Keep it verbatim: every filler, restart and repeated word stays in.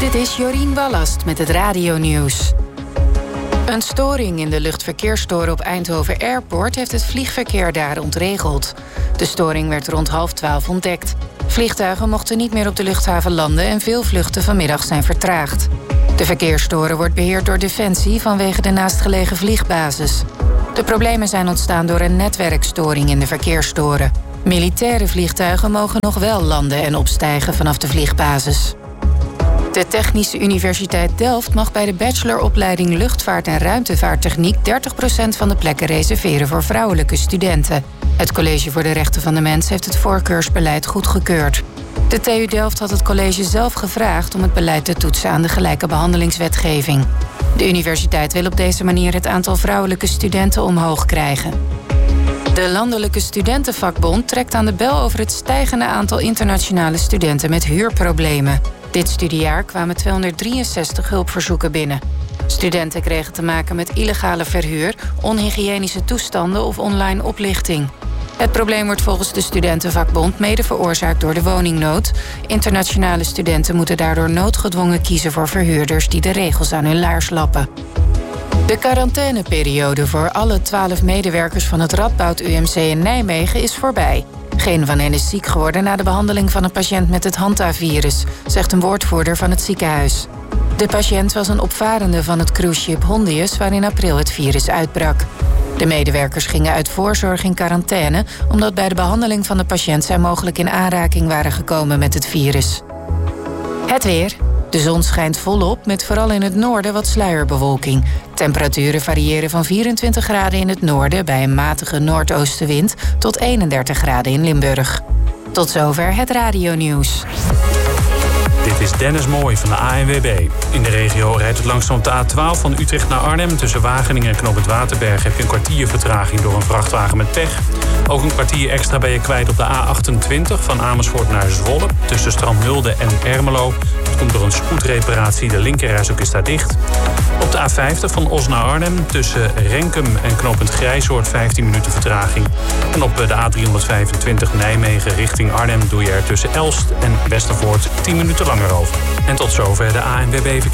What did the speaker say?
Dit is Jorien Wallast met het radionieuws. Een storing in de luchtverkeerstoren op Eindhoven Airport heeft het vliegverkeer daar ontregeld. De storing werd rond half twaalf ontdekt. Vliegtuigen mochten niet meer op de luchthaven landen en veel vluchten vanmiddag zijn vertraagd. De verkeerstoren wordt beheerd door Defensie vanwege de naastgelegen vliegbasis. De problemen zijn ontstaan door een netwerkstoring in de verkeerstoren. Militaire vliegtuigen mogen nog wel landen en opstijgen vanaf de vliegbasis. De Technische Universiteit Delft mag bij de bacheloropleiding Luchtvaart en Ruimtevaarttechniek dertig procent van de plekken reserveren voor vrouwelijke studenten. Het College voor de Rechten van de Mens heeft het voorkeursbeleid goedgekeurd. De T U Delft had het college zelf gevraagd om het beleid te toetsen aan de gelijke behandelingswetgeving. De universiteit wil op deze manier het aantal vrouwelijke studenten omhoog krijgen. De Landelijke Studentenvakbond trekt aan de bel over het stijgende aantal internationale studenten met huurproblemen. Dit studiejaar kwamen tweehonderddrieënzestig hulpverzoeken binnen. Studenten kregen te maken met illegale verhuur, onhygiënische toestanden of online oplichting. Het probleem wordt volgens de Studentenvakbond mede veroorzaakt door de woningnood. Internationale studenten moeten daardoor noodgedwongen kiezen voor verhuurders die de regels aan hun laars lappen. De quarantaineperiode voor alle twaalf medewerkers van het Radboud U M C in Nijmegen is voorbij. Geen van hen is ziek geworden na de behandeling van een patiënt met het Hantavirus, zegt een woordvoerder van het ziekenhuis. De patiënt was een opvarende van het cruiseschip Hondius, waar in april het virus uitbrak. De medewerkers gingen uit voorzorg in quarantaine, omdat bij de behandeling van de patiënt zij mogelijk in aanraking waren gekomen met het virus. Het weer. De zon schijnt volop, met vooral in het noorden wat sluierbewolking. Temperaturen variëren van vierentwintig graden in het noorden bij een matige noordoostenwind tot eenendertig graden in Limburg. Tot zover het radionieuws. Dit is Dennis Mooij van de A N W B. In de regio rijdt het langzaam op de A twaalf van Utrecht naar Arnhem. Tussen Wageningen en Knoop het Waterberg heb je een kwartier vertraging door een vrachtwagen met pech. Ook een kwartier extra ben je kwijt op de A achtentwintig van Amersfoort naar Zwolle. Tussen Strandmulde en Ermelo. Dat komt door een spoedreparatie. De linkerrijstrook is daar dicht. Op de A vijftig van Os naar Arnhem. Tussen Renkum en Knooppunt Grijzoord vijftien minuten vertraging. En op de A driehonderdvijfentwintig Nijmegen richting Arnhem doe je er tussen Elst en Westervoort tien minuten langer over. En tot zover de A N W B verkeer.